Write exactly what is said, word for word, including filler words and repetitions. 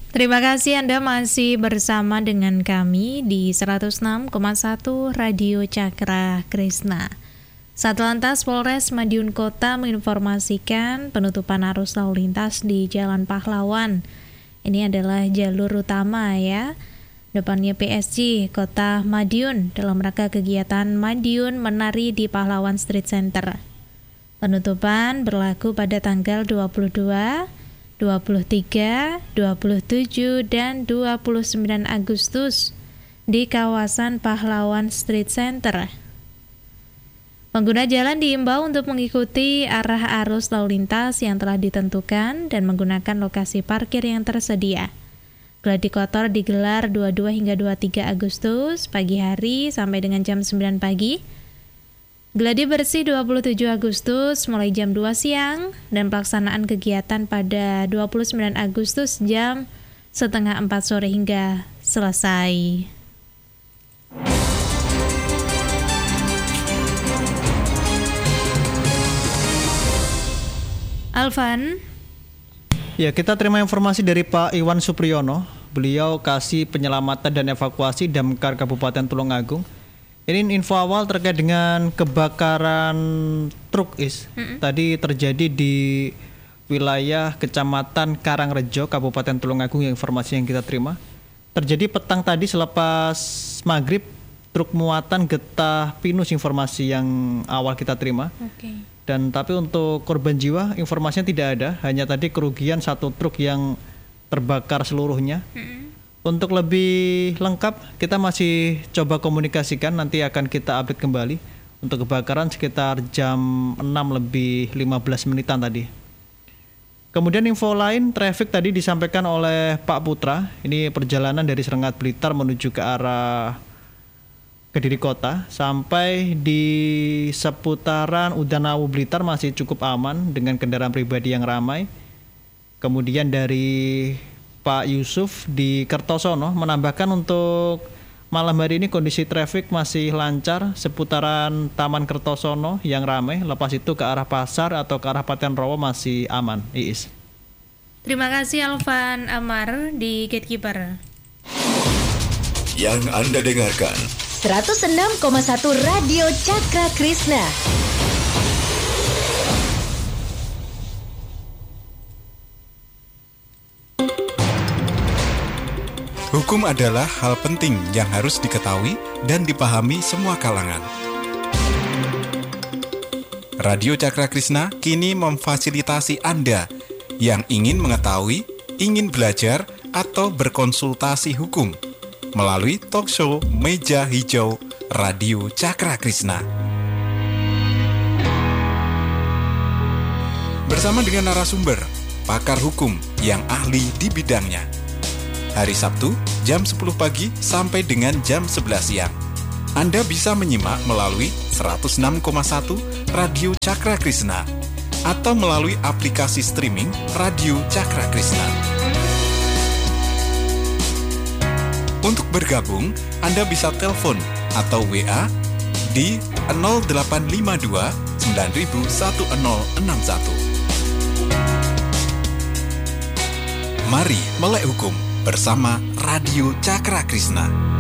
Terima kasih Anda masih bersama dengan kami di seratus enam koma satu Radio Cakra Krisna. Satlantas Polres Madiun Kota menginformasikan penutupan arus lalu lintas di Jalan Pahlawan. Ini adalah jalur utama ya. Depannya P S G Kota Madiun dalam rangka kegiatan Madiun Menari di Pahlawan Street Center. Penutupan berlaku pada tanggal dua puluh dua, dua puluh tiga, dua puluh tujuh, dan dua puluh sembilan Agustus di kawasan Pahlawan Street Center. Pengguna jalan diimbau untuk mengikuti arah arus lalu lintas yang telah ditentukan dan menggunakan lokasi parkir yang tersedia. Gladi kotor digelar dua puluh dua hingga dua puluh tiga Agustus pagi hari sampai dengan jam sembilan pagi. Gladi bersih dua puluh tujuh Agustus mulai jam dua siang dan pelaksanaan kegiatan pada dua puluh sembilan Agustus jam setengah empat sore hingga selesai. Alvan. Ya, kita terima informasi dari Pak Iwan Supriyono. Beliau kasih penyelamatan dan evakuasi Damkar Kabupaten Tulungagung. Ini info awal terkait dengan kebakaran truk is. Mm-hmm. Tadi terjadi di wilayah Kecamatan Karangrejo, Kabupaten Tulungagung, yang informasi yang kita terima. Terjadi petang tadi selepas maghrib, truk muatan getah pinus, informasi yang awal kita terima. Okay. Dan tapi untuk korban jiwa informasinya tidak ada, hanya tadi kerugian satu truk yang terbakar seluruhnya. Mm-hmm. Untuk lebih lengkap kita masih coba komunikasikan, nanti akan kita update kembali. Untuk kebakaran sekitar jam enam lebih lima belas menitan tadi. Kemudian info lain, traffic tadi disampaikan oleh Pak Putra. Ini perjalanan dari Serengat Blitar menuju ke arah Kediri Kota sampai di seputaran Udanawu Blitar masih cukup aman dengan kendaraan pribadi yang ramai. Kemudian dari Pak Yusuf di Kertosono menambahkan untuk malam hari ini kondisi traffic masih lancar seputaran Taman Kertosono yang ramai. Lepas itu ke arah pasar atau ke arah Paten Rowo masih aman. Iis. Terima kasih Alvan Amar di Gatekeeper. Yang Anda dengarkan seratus enam koma satu Radio Cakra Krisna. Hukum adalah hal penting yang harus diketahui dan dipahami semua kalangan. Radio Cakra Krisna kini memfasilitasi Anda yang ingin mengetahui, ingin belajar, atau berkonsultasi hukum melalui talk show Meja Hijau Radio Cakra Krisna. Bersama dengan narasumber, pakar hukum yang ahli di bidangnya. Hari Sabtu, jam sepuluh pagi sampai dengan jam sebelas siang. Anda bisa menyimak melalui seratus enam koma satu Radio Cakra Krisna atau melalui aplikasi streaming Radio Cakra Krisna. Untuk bergabung, Anda bisa telepon atau W A di nol delapan lima dua sembilan satu nol enam satu. Mari melek hukum bersama Radio Cakra Krisna.